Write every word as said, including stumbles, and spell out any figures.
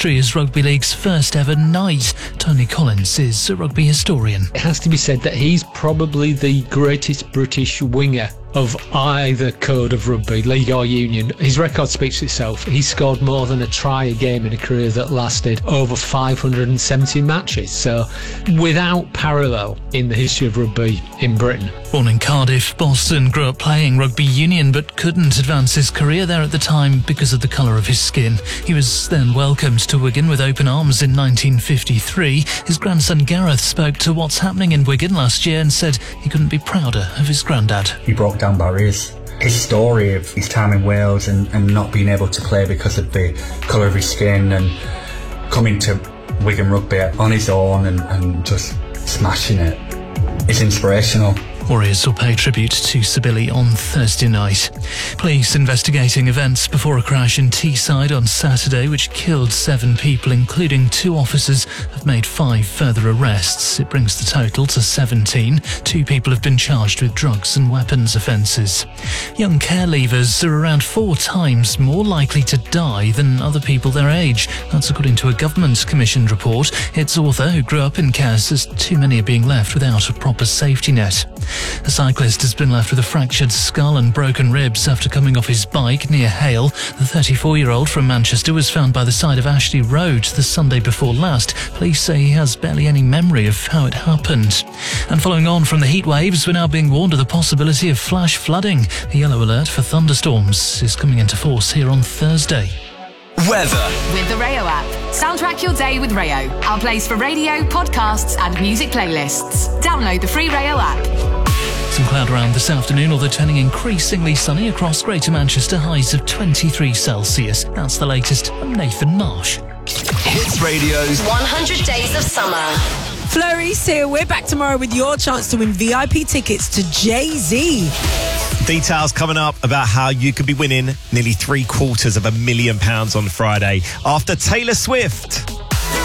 history as Rugby League's first ever knight. Tony Collins is a rugby historian. It has to be said that he's probably the greatest British winger of either code of rugby, league or union. His record speaks for itself. He scored more than a try a game in a career that lasted over five hundred seventy matches, so without parallel in the history of rugby in Britain. Born in Cardiff, Boston grew up playing rugby union but couldn't advance his career there at the time because of the colour of his skin. He was then welcomed to Wigan with open arms in nineteen fifty-three. His grandson Gareth spoke to What's Happening in Wigan last year and said he couldn't be prouder of his granddad. He broke down barriers. His story of his time in Wales and, and not being able to play because of the colour of his skin, and coming to Wigan Rugby on his own and, and just smashing it, it's inspirational. Warriors will pay tribute to Sibili on Thursday night. Police investigating events before a crash in Teesside on Saturday which killed seven people, including two officers, have made five further arrests. It brings the total to seventeen. Two people have been charged with drugs and weapons offences. Young care leavers are around four times more likely to die than other people their age. That's according to a government-commissioned report. Its author, who grew up in care, says too many are being left without a proper safety net. A cyclist has been left with a fractured skull and broken ribs after coming off his bike near Hale. The thirty-four-year-old from Manchester was found by the side of Ashley Road the Sunday before last. Police say he has barely any memory of how it happened. And following on from the heat waves, we're now being warned of the possibility of flash flooding. A yellow alert for thunderstorms is coming into force here on Thursday. Weather. With the Rayo app. Soundtrack your day with Rayo. Our place for radio, podcasts and music playlists. Download the free Rayo app. Some cloud around this afternoon, although turning increasingly sunny across Greater Manchester, highs of twenty-three Celsius. That's the latest. I'm Nathan Marsh. Hits Radio's one hundred Days of Summer. Flurry's here. We're back tomorrow with your chance to win V I P tickets to Jay-Z. Details coming up about how you could be winning nearly three quarters of a million pounds on Friday after Taylor Swift.